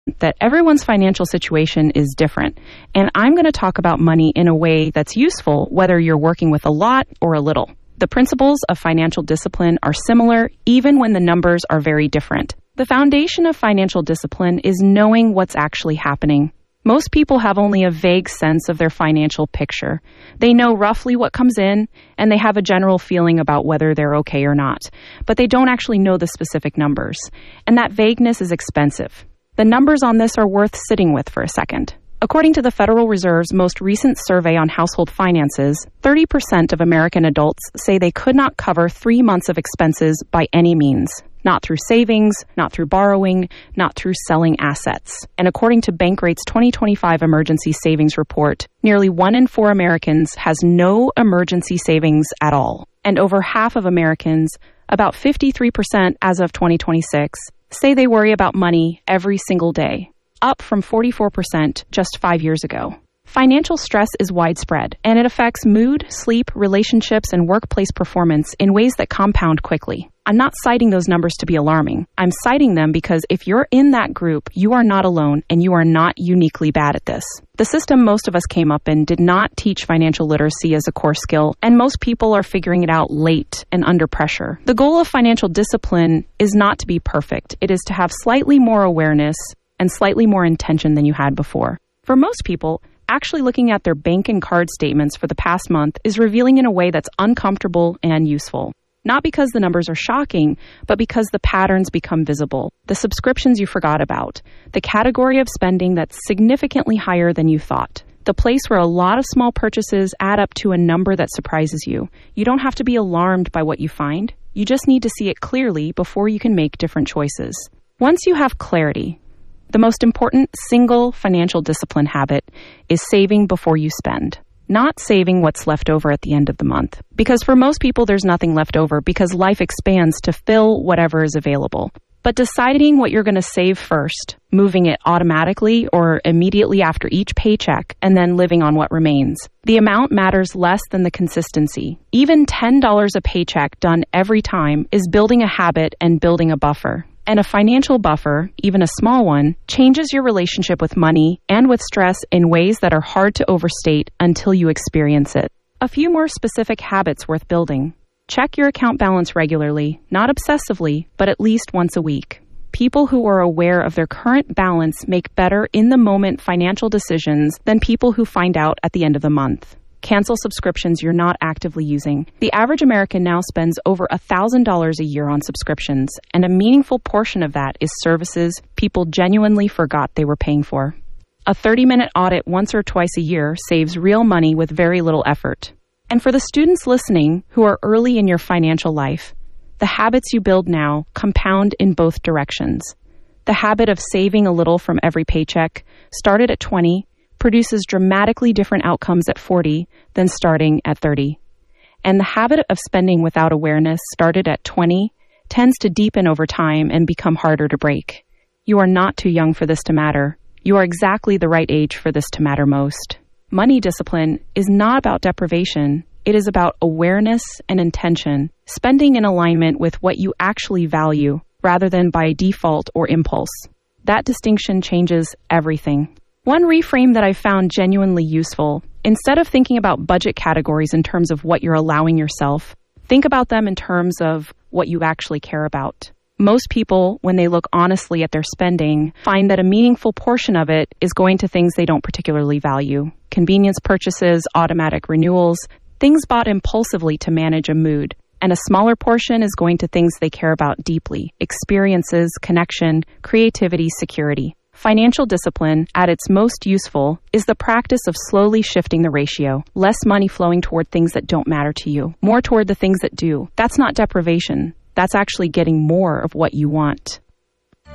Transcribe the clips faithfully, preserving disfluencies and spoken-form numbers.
that everyone's financial situation is different, and I'm going to talk about money in a way that's useful whether you're working with a lot or a little. The principles of financial discipline are similar even when the numbers are very different. The foundation of financial discipline is knowing what's actually happening. Most people have only a vague sense of their financial picture. They know roughly what comes in, and they have a general feeling about whether they're okay or not, but they don't actually know the specific numbers, and that vagueness is expensive. The numbers on this are worth sitting with for a second. According to the Federal Reserve's most recent survey on household finances, thirty percent of American adults say they could not cover three months of expenses by any means. Not through savings, not through borrowing, not through selling assets. And according to Bankrate's twenty twenty-five Emergency Savings Report, nearly one in four Americans has no emergency savings at all. And over half of Americans, about fifty-three percent as of twenty twenty-six, say they worry about money every single day, up from forty-four percent just five years ago. Financial stress is widespread, and it affects mood, sleep, relationships, and workplace performance in ways that compound quickly. I'm not citing those numbers to be alarming. I'm citing them because if you're in that group, you are not alone, and you are not uniquely bad at this. The system most of us came up in did not teach financial literacy as a core skill, and most people are figuring it out late and under pressure. The goal of financial discipline is not to be perfect. It is to have slightly more awareness and slightly more intention than you had before. For most people, actually looking at their bank and card statements for the past month is revealing in a way that's uncomfortable and useful. Not because the numbers are shocking, but because the patterns become visible. The subscriptions you forgot about. The category of spending that's significantly higher than you thought. The place where a lot of small purchases add up to a number that surprises you. You don't have to be alarmed by what you find. You just need to see it clearly before you can make different choices. Once you have clarity, the most important single financial discipline habit is saving before you spend. Not saving what's left over at the end of the month. Because for most people, there's nothing left over because life expands to fill whatever is available. But deciding what you're going to save first, moving it automatically or immediately after each paycheck, and then living on what remains. The amount matters less than the consistency. Even ten dollars a paycheck done every time is building a habit and building a buffer. And a financial buffer, even a small one, changes your relationship with money and with stress in ways that are hard to overstate until you experience it. A few more specific habits worth building. Check your account balance regularly, not obsessively, but at least once a week. People who are aware of their current balance make better in-the-moment financial decisions than people who find out at the end of the month. Cancel subscriptions you're not actively using. The average American now spends over one thousand dollars a year on subscriptions, and a meaningful portion of that is services people genuinely forgot they were paying for. A thirty-minute audit once or twice a year saves real money with very little effort. And for the students listening who are early in your financial life, the habits you build now compound in both directions. The habit of saving a little from every paycheck, started at twenty, produces dramatically different outcomes at forty than starting at thirty. And the habit of spending without awareness, started at twenty, tends to deepen over time and become harder to break. You are not too young for this to matter. You are exactly the right age for this to matter most. Money discipline is not about deprivation. It is about awareness and intention, spending in alignment with what you actually value, rather than by default or impulse. That distinction changes everything. One reframe that I found genuinely useful, instead of thinking about budget categories in terms of what you're allowing yourself, think about them in terms of what you actually care about. Most people, when they look honestly at their spending, find that a meaningful portion of it is going to things they don't particularly value. Convenience purchases, automatic renewals, things bought impulsively to manage a mood. And a smaller portion is going to things they care about deeply: experiences, connection, creativity, security. Financial discipline, at its most useful, is the practice of slowly shifting the ratio. Less money flowing toward things that don't matter to you, more toward the things that do. That's not deprivation. That's actually getting more of what you want. We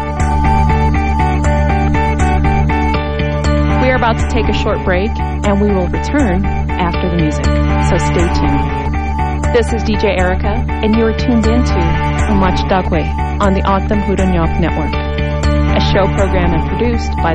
are about to take a short break, and we will return after the music. So stay tuned. This is D J Erica, and you are tuned into Umach Dagwe on the Autumn Hudonyok Network. A show programmed and produced by